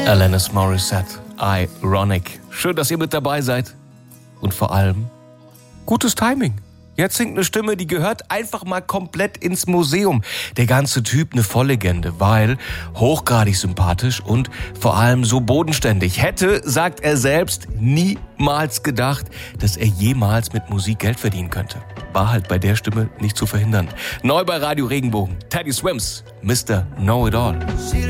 Alanis Morissette, Ironic. Schön, dass ihr mit dabei seid. Und vor allem, gutes Timing. Jetzt singt eine Stimme, die gehört einfach mal komplett ins Museum. Der ganze Typ eine Volllegende, weil hochgradig sympathisch und vor allem so bodenständig. Hätte, sagt er selbst, niemals gedacht, dass er jemals mit Musik Geld verdienen könnte. War halt bei der Stimme nicht zu verhindern. Neu bei Radio Regenbogen, Teddy Swims, Mr. Know-It-All.